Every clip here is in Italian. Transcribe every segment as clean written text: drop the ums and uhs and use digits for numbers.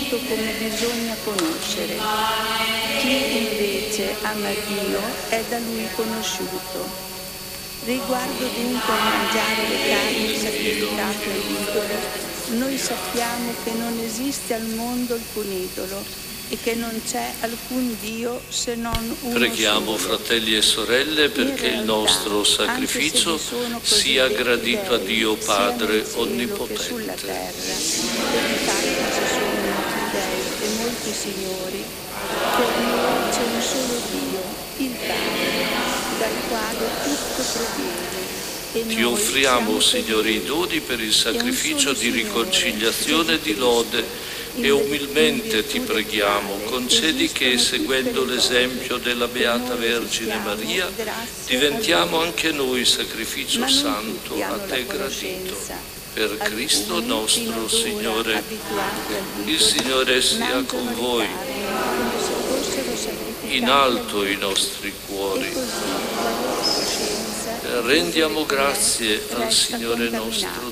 tutto come bisogna conoscere. Chi invece ama Dio è da Lui conosciuto. Riguardo dunque al mangiare le carni sacrificate all'idolo, noi sappiamo che non esiste al mondo alcun idolo e che non c'è alcun Dio se non uno Preghiamo, solo. fratelli e sorelle, perché il nostro sacrificio sia gradito a Dio Padre Onnipotente. Sulla terra, per il fatto che ci sono molti dei e molti signori, per noi c'è un solo Dio, il Padre, dal quale tutto proviene. Ti offriamo, Signore, i doni per il sacrificio di riconciliazione e di lode e umilmente ti preghiamo, concedi che, seguendo l'esempio della Beata Vergine Maria, diventiamo anche noi sacrificio santo a te gradito. Per Cristo nostro Signore. Il Signore sia con voi. In alto i nostri cuori. Rendiamo grazie al Signore nostro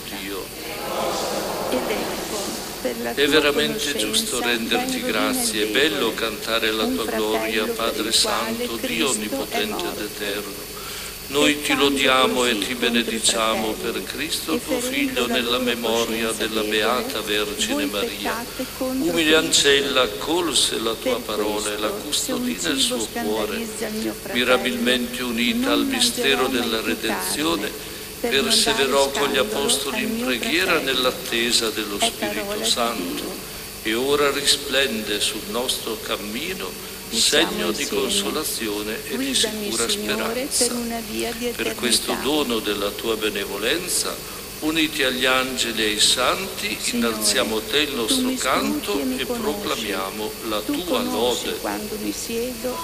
Dio. È veramente giusto renderti grazie, è bello cantare la tua gloria, Padre Santo, Dio Onnipotente ed Eterno. Noi ti lodiamo e ti benediciamo per Cristo tuo Figlio nella memoria della Beata Vergine Maria. Umile ancella accolse la tua parola e la custodì nel suo cuore, mirabilmente unita al mistero della redenzione. Perseverò con gli Apostoli in preghiera nell'attesa dello Spirito Santo e ora risplende sul nostro cammino segno di consolazione e di sicura speranza. Per questo dono della tua benevolenza, uniti agli angeli e ai santi, innalziamo a te il nostro canto e proclamiamo la tua lode.